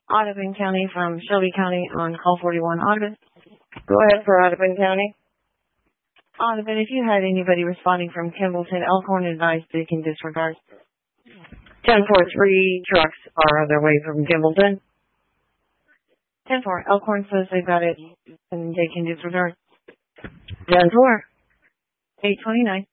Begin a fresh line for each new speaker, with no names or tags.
Audubon County from Shelby County on call 41. Audubon. Go ahead for Audubon County. Audubon, if you had anybody responding from Kimballton, Elkhorn advised they can disregard. 10-4, 3 trucks are on their way from Kimballton. 10-4, Elkhorn says they got it and they can disregard. 10-4, 829.